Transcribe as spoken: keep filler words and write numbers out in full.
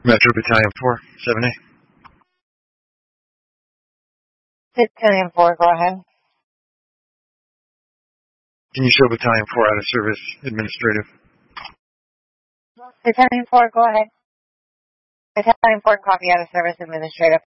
Metro Battalion four, seven A. Battalion four, go ahead. Can you show Battalion four out of service administrative? Battalion four, go ahead. Battalion four, copy out of service administrative.